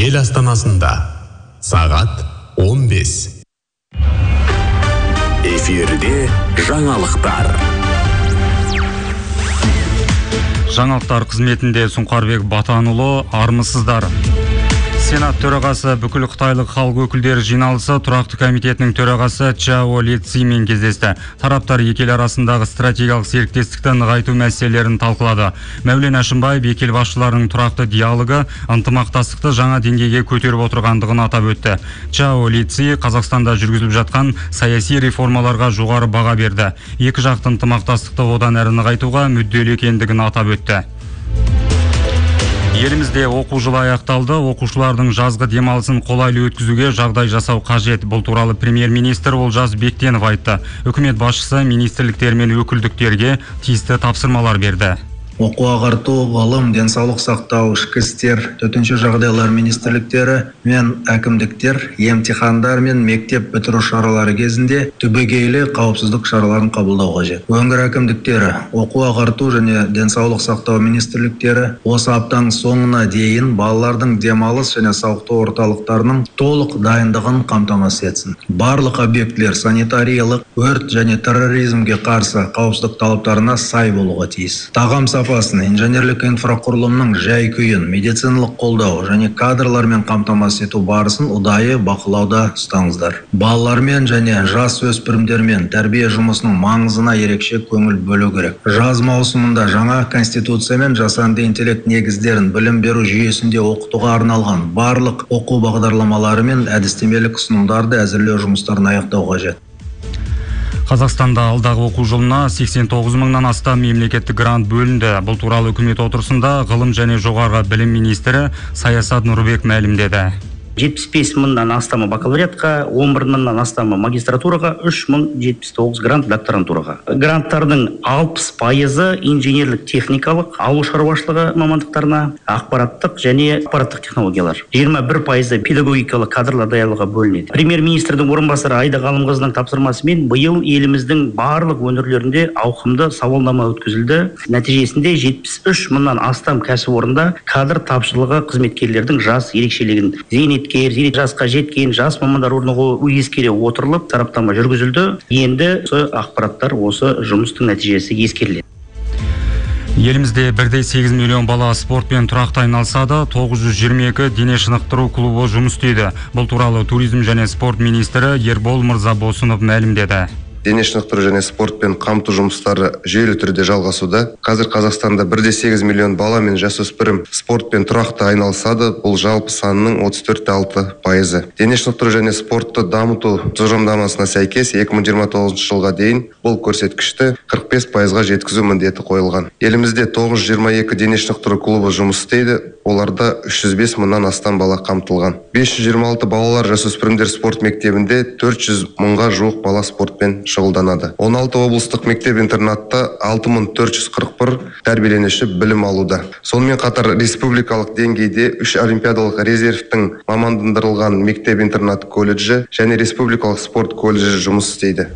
ел астанасында сағат 15. Эфирде жаңалықтар. Жаңалықтар қызметінде Сұңқарбек Батанұлы, армысыздар. Сенат төрағасы бүкіл қытайлық халық өкілдері жиналысы тұрақты комитетінің төрағасы Чжао Лицимен кездесті. Тараптар екі ел арасындағы стратегиялық серіктестікті нығайту мәселелерін талқылады. Мәулен Әшімбаев екі ел басшыларының тұрақты диалогы ынтымақтастықты жаңа деңгейге көтеріп отырғандығын атап өтті. Чжао Лици Қазақстанда жүргізіліп жатқан саяси реформаларға жоғары баға берді. Екі жақты ынтымақтастықты одан әрі нығайтуға мүдделі екендігін атап өтті. Елімізде оқу жылы аяқталды. Оқушылардың жазғы демалысын қолайлы өткізуге жағдай жасау қажет. Бұл туралы премьер-министр Олжас Бектенов айтты. Үкімет басшысы министрліктер мен өкілдіктерге тиісті тапсырмалар берді. Оқу ағарту, ғылым, денсаулық сақтау, ішкі істер, төтенше жағдайлар министрліктері мен әкімдіктер емтихандар мен мектеп бітіру шаралары кезінде түбегейлі қауіпсіздік шараларын қабылдау қажет. Өңір әкімдіктері, оқу ағарту және денсаулық сақтау министрліктері осы аптаның соңына дейін балалардың демалыс және сауықтыру орталықтарының толық дайындығын қамтамасыз етсін. Барлық объектілер санитариялық, өрт және терроризмге қарсы қауіпсіздік талаптарына сай болуға тиіс. Тағам сапасын, инженерлік инфрақұрылымның жай-күйін, медициналық қолдау және кадрлармен қамтамасыз ету барысын ұдайы бақылауда ұстаңыздар. Балалармен және жас өспірімдермен тәрбие жұмысының маңызына ерекше көңіл бөлу керек. Жаз маусымында жаңа конституция мен жасанды интеллект негіздерін білім беру жүйесінде оқытуға арналған барлық оқу бағдарламалары мен әдістемелік ұсынымдарды әзірлеу жұмыстарын аяқтау қажет. Қазақстанда алдағы оқу жылына 89 мыңнан астам мемлекеттік грант бөлінді. Бұл туралы үкімет отырысында ғылым және жоғарғы білім министрі Саясат Нұрбек мәлімдеді. 75 мыңнан астамы бакалавриатқа, 11 мыңнан астамы магистратураға, 3079 грант докторантураға. Гранттардың 60% инженерлік техникалық, ауыл шаруашылығы мамандықтарына, ақпараттық және ақпараттық технологиялар. 21% педагогикалық кадрлар даярлауға бөлінеді. Премьер-министрдің орынбасары Айда Ғалымқызының тапсырмасымен биыл еліміздің барлық өңірлерінде ауқымды сауалнама өткізілді. Нәтижесінде 73 мыңнан астам кәсіпорында кадр тапшылығы қызметкерлердің жас ерекшелігін зейнеткер, жасқа жеткен жас мамандар орнығуы ескере отырылып, сараптама жүргізілді. Енді ақпараттар осы жұмыстың нәтижесі ескеріледі. Елімізде 1,8 миллион бала спортпен тұрақты айналысады, 922 дене шынықтыру клубы жұмыс істейді. Бұл туралы туризм және спорт министрі Ербол Мырзабосынов мәлімдеді. Дене шынықтыру және спортпен қамту жұмыстары жүйелі түрде жалғасуда. Қазір Қазақстанда 1,8 миллион бала мен жасөспірім спортпен тұрақты айналысады. Бұл жалпы санының 34,6%. Дене шынықтыру және спортты дамыту тұжырымдамасына сәйкес 2029 жылға дейін бұл көрсеткішті 45%-ға жеткізу міндеті қойылған. Елімізде 922 дене шынықтыру клубы жұмыс істейді. Оларда 305 мыңнан астам бала қамтылған. 526 балалар жасөспірімдер спорт мектебінде 400 мыңға жуық бала спортпен шұғылданады. 16 облыстық мектеп-интернатта 6441 тәрбиеленуші білім алуда. Сонымен қатар республикалық деңгейде 3 олимпиадалық резервтің мамандандырылған мектеп-интернат колледжі және республикалық спорт колледжі жұмыс істейді.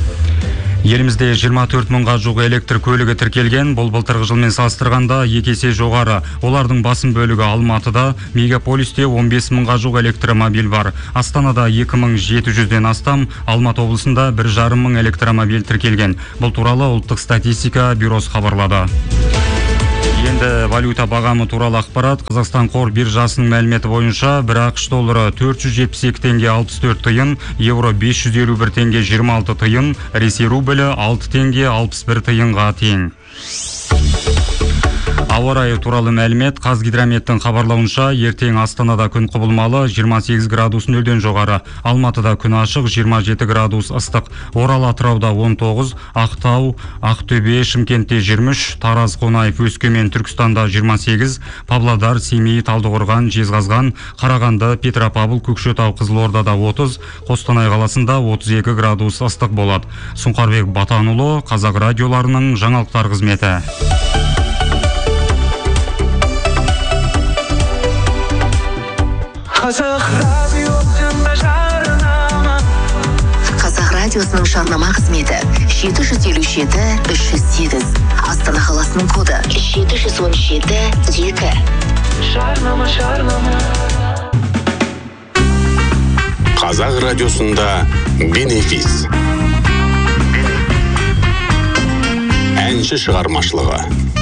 Елімізде 24 мыңға жуық электр көлігі тіркелген. Бұл былтырғы жылмен салыстырғанда 2 есе жоғары. Олардың басым бөлігі Алматыда, мегаполисте 15 мыңға жуық электромобиль бар. Астанада 2700-ден астам, Алматы облысында 1,5 мың электромобиль тіркелген. Бұл туралы ұлттық статистика бюросы хабарлады. Енді валюта бағамы туралы ақпарат. Қазақстан қор биржасының мәліметі бойынша бір ақш доллары 472 теңге 64 тиын, евро 551 теңге 26 тиын, Ресей рублі 6 теңге 61 тиынға тең. Ауа райы туралы мәлімет. Қазгидрометтің хабарлауынша ертең Астанада күн құбылмалы 28 градус нөлден жоғары, Алматыда күн ашық 27 градус ыстық, Орал Атырауда 19, Ақтау, Ақтөбе, Шымкентте 23, Тараз, Қонаев, Өскемен, Түркістанда 28, Павлодар, Семей, Талдықорған, Жезқазған, Қарағанды, Петропавл, Көкшетау, Қызылордада 30, Қостанай қаласында 32 градус ыстық болады. Сұңқарбек Батанұлы, Қазақ радиоларының жаңалықтар қызметі. Қазақ радиосының жарнама қызметі 757-308. Астана қаласының коды 717-2. Жарнама. Қазақ радиосында бенефис. Әнші шығармашылығы.